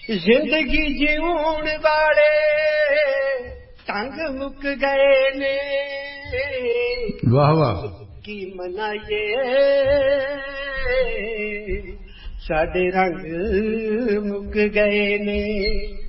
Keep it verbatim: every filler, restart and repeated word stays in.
ਜ਼ਿੰਦਗੀ ਜਿਉਣ ਵਾਲੇ ਢੰਗ ਮੁੱਕ ਗਏ ਨੇ। ਵਾਹ ਵਾਹ। ਕੀ ਮਨਾਈਏ ਸਾਡੇ ਰੰਗ ਮੁੱਕ ਗਏ ਨੇ।